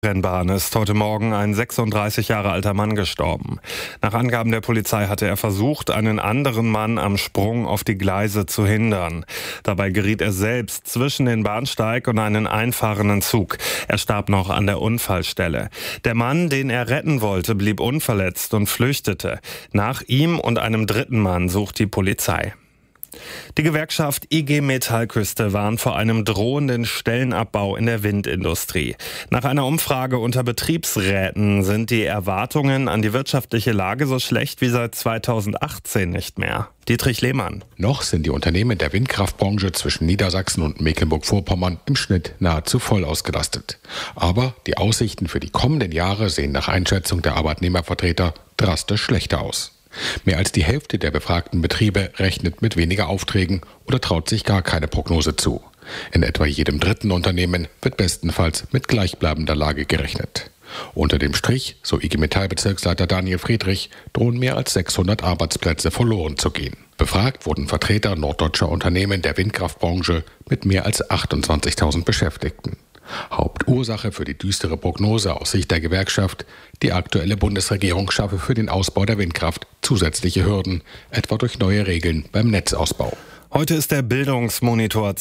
Rennbahn ist heute Morgen ein 36 Jahre alter Mann gestorben. Nach Angaben der Polizei hatte er versucht, einen anderen Mann am Sprung auf die Gleise zu hindern. Dabei geriet er selbst zwischen den Bahnsteig und einen einfahrenden Zug. Er starb noch an der Unfallstelle. Der Mann, den er retten wollte, blieb unverletzt und flüchtete. Nach ihm und einem dritten Mann sucht die Polizei. Die Gewerkschaft IG Metallküste warnt vor einem drohenden Stellenabbau in der Windindustrie. Nach einer Umfrage unter Betriebsräten sind die Erwartungen an die wirtschaftliche Lage so schlecht wie seit 2018 nicht mehr. Dietrich Lehmann. Noch sind die Unternehmen der Windkraftbranche zwischen Niedersachsen und Mecklenburg-Vorpommern im Schnitt nahezu voll ausgelastet. Aber die Aussichten für die kommenden Jahre sehen nach Einschätzung der Arbeitnehmervertreter drastisch schlechter aus. Mehr als die Hälfte der befragten Betriebe rechnet mit weniger Aufträgen oder traut sich gar keine Prognose zu. In etwa jedem dritten Unternehmen wird bestenfalls mit gleichbleibender Lage gerechnet. Unter dem Strich, so IG Metall-Bezirksleiter Daniel Friedrich, drohen mehr als 600 Arbeitsplätze verloren zu gehen. Befragt wurden Vertreter norddeutscher Unternehmen der Windkraftbranche mit mehr als 28.000 Beschäftigten. Hauptursache für die düstere Prognose aus Sicht der Gewerkschaft: die aktuelle Bundesregierung schaffe für den Ausbau der Windkraft zusätzliche Hürden, etwa durch neue Regeln beim Netzausbau. Heute ist der Bildungsmonitor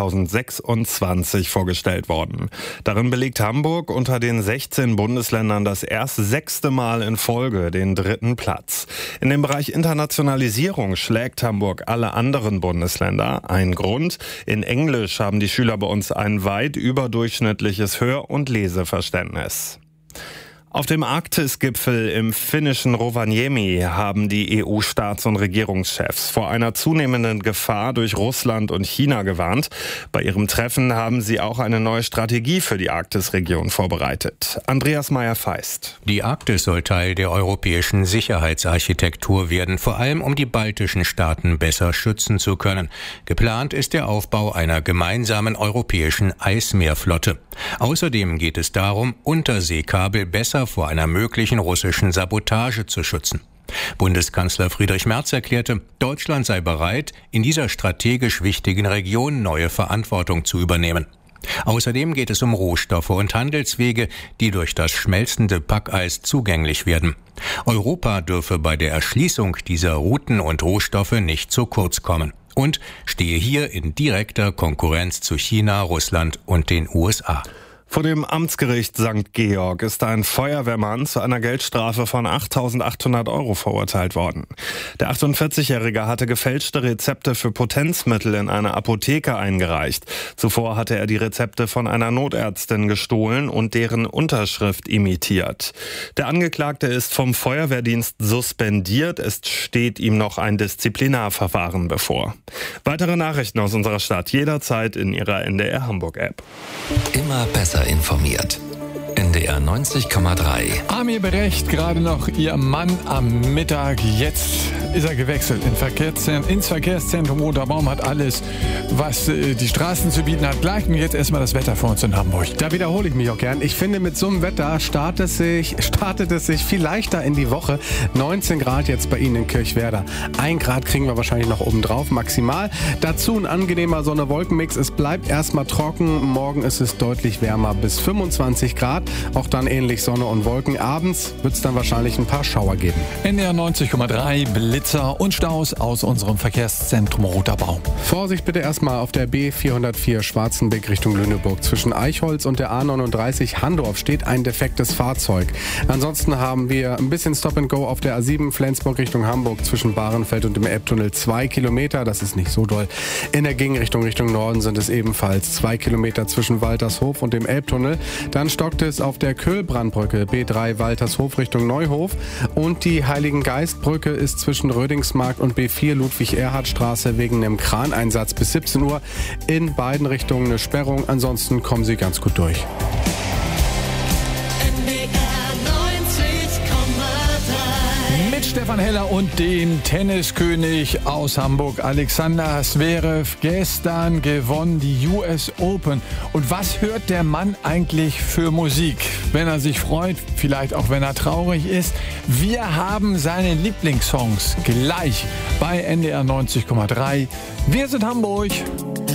2026 vorgestellt worden. Darin belegt Hamburg unter den 16 Bundesländern das erst 6. Mal in Folge den 3. Platz. In dem Bereich Internationalisierung schlägt Hamburg alle anderen Bundesländer. Ein Grund: in Englisch haben die Schüler bei uns ein weit überdurchschnittliches Hör- und Leseverständnis. Auf dem Arktis-Gipfel im finnischen Rovaniemi haben die EU-Staats- und Regierungschefs vor einer zunehmenden Gefahr durch Russland und China gewarnt. Bei ihrem Treffen haben sie auch eine neue Strategie für die Arktisregion vorbereitet. Andreas Meyer-Feist. Die Arktis soll Teil der europäischen Sicherheitsarchitektur werden, vor allem um die baltischen Staaten besser schützen zu können. Geplant ist der Aufbau einer gemeinsamen europäischen Eismeerflotte. Außerdem geht es darum, Unterseekabel besser vor einer möglichen russischen Sabotage zu schützen. Bundeskanzler Friedrich Merz erklärte, Deutschland sei bereit, in dieser strategisch wichtigen Region neue Verantwortung zu übernehmen. Außerdem geht es um Rohstoffe und Handelswege, die durch das schmelzende Packeis zugänglich werden. Europa dürfe bei der Erschließung dieser Routen und Rohstoffe nicht zu kurz kommen und stehe hier in direkter Konkurrenz zu China, Russland und den USA. Vor dem Amtsgericht St. Georg ist ein Feuerwehrmann zu einer Geldstrafe von 8.800 € verurteilt worden. Der 48-Jährige hatte gefälschte Rezepte für Potenzmittel in einer Apotheke eingereicht. Zuvor hatte er die Rezepte von einer Notärztin gestohlen und deren Unterschrift imitiert. Der Angeklagte ist vom Feuerwehrdienst suspendiert. Es steht ihm noch ein Disziplinarverfahren bevor. Weitere Nachrichten aus unserer Stadt jederzeit in Ihrer NDR Hamburg-App. Immer besser informiert. NDR 90,3. Amir Berecht, gerade noch ihr Mann am Mittag. Jetzt ist er gewechselt ins Verkehrszentrum Roter Baum, hat alles, was die Straßen zu bieten hat. Gleich und jetzt erstmal das Wetter für uns in Hamburg. Da wiederhole ich mich auch gern. Ich finde, mit so einem Wetter startet es sich viel leichter in die Woche. 19 Grad jetzt bei Ihnen in Kirchwerder. 1 Grad kriegen wir wahrscheinlich noch oben drauf, maximal. Dazu ein angenehmer Sonne-Wolken-Mix. Es bleibt erstmal trocken. Morgen ist es deutlich wärmer, bis 25 Grad. Auch dann ähnlich Sonne und Wolken. Abends wird es dann wahrscheinlich ein paar Schauer geben. NDR 90,3, Blitzer und Staus aus unserem Verkehrszentrum Roter Baum. Vorsicht bitte erstmal auf der B404 Schwarzenbeck Richtung Lüneburg. Zwischen Eichholz und der A39 Handorf steht ein defektes Fahrzeug. Ansonsten haben wir ein bisschen Stop and Go auf der A7 Flensburg Richtung Hamburg zwischen Bahrenfeld und dem Elbtunnel 2 Kilometer. Das ist nicht so doll. In der Gegenrichtung Richtung Norden sind es ebenfalls 2 Kilometer zwischen Waltershof und dem Elbtunnel. Dann stockt es auf der Köhlbrandbrücke B3 Waltershof Richtung Neuhof und die Heiligengeistbrücke ist zwischen Rödingsmarkt und B4 Ludwig-Erhard-Straße wegen einem Kraneinsatz bis 17 Uhr. In beiden Richtungen eine Sperrung, ansonsten kommen Sie ganz gut durch. Mit Stefan Heller und dem Tenniskönig aus Hamburg, Alexander Zverev, gestern gewonnen die US Open. Und was hört der Mann eigentlich für Musik? Wenn er sich freut, vielleicht auch wenn er traurig ist. Wir haben seine Lieblingssongs gleich bei NDR 90,3. Wir sind Hamburg.